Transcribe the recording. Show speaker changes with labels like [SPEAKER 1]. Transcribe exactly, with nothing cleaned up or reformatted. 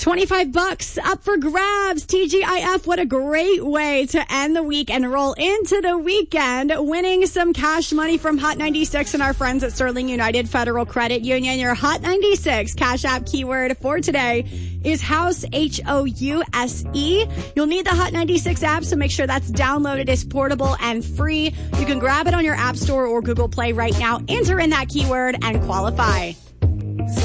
[SPEAKER 1] twenty-five bucks up for grabs. T G I F, what a great way to end the week and roll into the weekend, winning some cash money from Hot ninety-six and our friends at Sterling United Federal Credit Union. Your Hot ninety-six Cash App keyword for today is house, H O U S E. You'll need the Hot ninety-six app, so make sure that's downloaded. It's portable and free. You can grab it on your App Store or Google Play right now. Enter in that keyword and qualify.